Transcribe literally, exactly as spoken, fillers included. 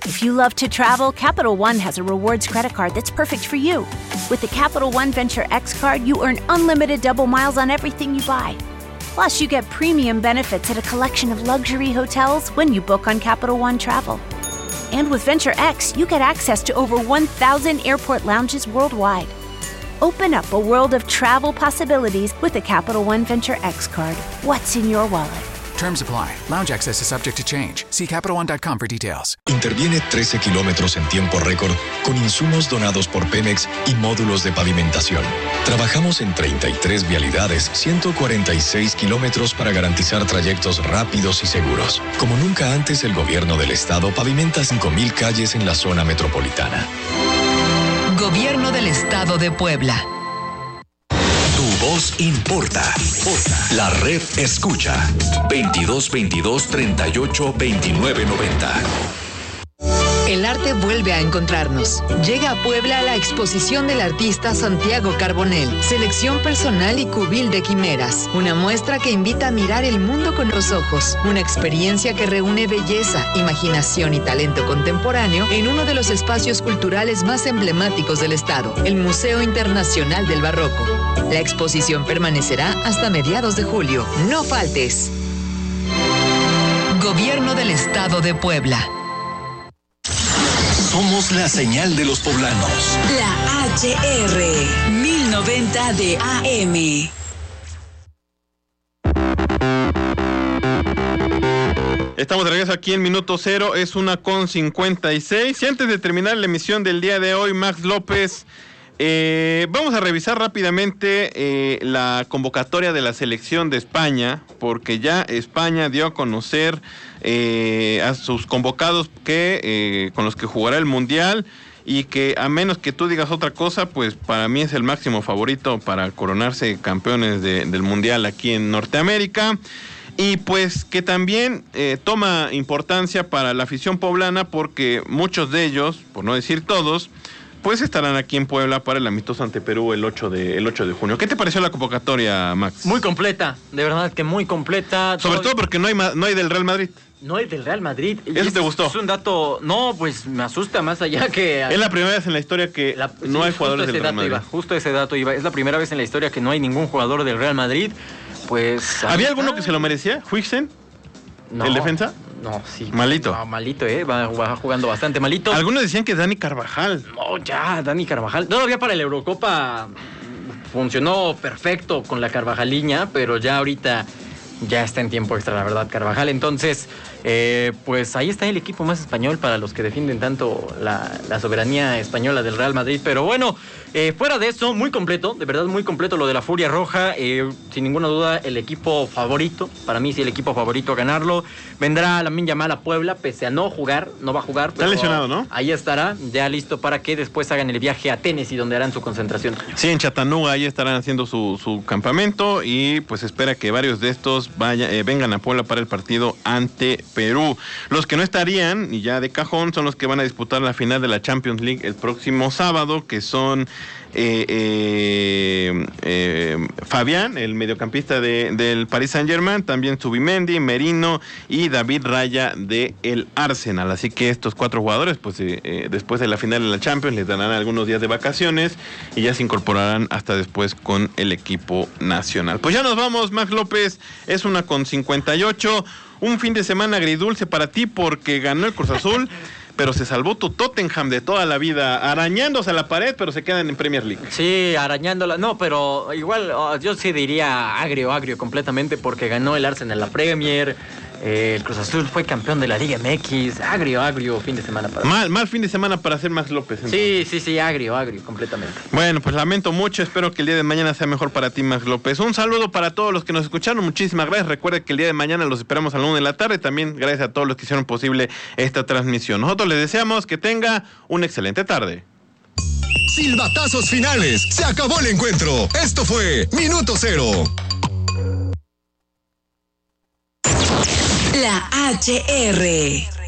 If you love to travel, Capital One has a rewards credit card that's perfect for you. With the Capital One Venture X card, you earn unlimited double miles on everything you buy. Plus, you get premium benefits at a collection of luxury hotels when you book on Capital One Travel. And with Venture X, you get access to over one thousand airport lounges worldwide. Open up a world of travel possibilities with the Capital One Venture X card. What's in your wallet? Terms apply. Lounge access is subject to change. See Capital One dot com for details. Interviene trece kilómetros en tiempo récord con insumos donados por Pemex y módulos de pavimentación. Trabajamos en treinta y tres vialidades, ciento cuarenta y seis kilómetros para garantizar trayectos rápidos y seguros. Como nunca antes, el gobierno del estado pavimenta cinco mil calles en la zona metropolitana. Gobierno del Estado de Puebla. Tu voz importa. Importa. La red escucha. veintidós veintidós treinta y ocho veintinueve noventa. El arte vuelve a encontrarnos. Llega a Puebla la exposición del artista Santiago Carbonell, selección personal y cubil de quimeras. Una muestra que invita a mirar el mundo con los ojos. Una experiencia que reúne belleza, imaginación y talento contemporáneo en uno de los espacios culturales más emblemáticos del estado, el Museo Internacional del Barroco. La exposición permanecerá hasta mediados de julio. No faltes. Gobierno del Estado de Puebla. Somos la señal de los poblanos. La H R mil noventa de A M. Estamos de regreso aquí en Minuto Cero, es una con cincuenta y seis. Y antes de terminar la emisión del día de hoy, Max López, eh, vamos a revisar rápidamente eh, la convocatoria de la selección de España, porque ya España dio a conocer eh, a sus convocados que eh, con los que jugará el Mundial, y que a menos que tú digas otra cosa, pues para mí es el máximo favorito para coronarse campeones de, del Mundial aquí en Norteamérica. Y pues que también eh, toma importancia para la afición poblana, porque muchos de ellos, por no decir todos, pues estarán aquí en Puebla para el amistoso ante Perú el ocho de, el ocho de junio. ¿Qué te pareció la convocatoria, Max? Muy completa, de verdad que muy completa. Sobre todo, todo porque no hay, no hay del Real Madrid. No hay del Real Madrid. ¿Eso es, te gustó? Es un dato, no, pues me asusta más allá que... Es la primera vez en la historia que la, no sí, hay jugadores del Real Madrid. Iba, justo ese dato iba. Es la primera vez en la historia que no hay ningún jugador del Real Madrid. Pues... ¿Había alguno que se lo merecía? ¿Huijsen? No, ¿El defensa? No, sí. Malito. No, malito, ¿eh? Va, va jugando bastante malito. Algunos decían que Dani Carvajal. No, ya, Dani Carvajal. Todavía para la Eurocopa funcionó perfecto con la Carvajaliña, pero ya ahorita ya está en tiempo extra, la verdad, Carvajal. Entonces, eh, pues ahí está el equipo más español para los que defienden tanto la, la soberanía española del Real Madrid. Pero bueno, eh, fuera de eso, muy completo, de verdad muy completo lo de la Furia Roja. Eh, sin ninguna duda, el equipo favorito, para mí sí el equipo favorito a ganarlo. Vendrá Lamine Yamal a Puebla, pese a no jugar, no va a jugar. Está lesionado, ¿no? Ahí estará, ya listo para que después hagan el viaje a Tennessee, donde harán su concentración. Sí, en Chattanooga, ahí estarán haciendo su, su campamento, y pues espera que varios de estos vaya, eh, vengan a Puebla para el partido ante Perú. Los que no estarían, y ya de cajón, son los que van a disputar la final de la Champions League el próximo sábado, que son eh, eh, eh, Fabián, el mediocampista de, del Paris Saint-Germain, también Zubimendi, Merino y David Raya de el Arsenal. Así que estos cuatro jugadores, pues eh, eh, después de la final de la Champions, les darán algunos días de vacaciones y ya se incorporarán hasta después con el equipo nacional. Pues ya nos vamos, Max López, es una con cincuenta y ocho. Un fin de semana agridulce para ti porque ganó el Cruz Azul, pero se salvó tu Tottenham de toda la vida, arañándose a la pared, pero se quedan en Premier League. Sí, arañándola, no, pero igual oh, yo sí diría agrio, agrio completamente, porque ganó el Arsenal en la Premier. Eh, el Cruz Azul fue campeón de la Liga M X. Agrio, agrio fin de semana para... Mal, mal fin de semana para hacer Max López. Entonces. Sí, sí, sí, agrio, agrio, completamente. Bueno, pues lamento mucho. Espero que el día de mañana sea mejor para ti, Max López. Un saludo para todos los que nos escucharon. Muchísimas gracias. Recuerda que el día de mañana los esperamos a la una de la tarde. También gracias a todos los que hicieron posible esta transmisión. Nosotros les deseamos que tenga una excelente tarde. Silbatazos finales. Se acabó el encuentro. Esto fue Minuto Cero. La H R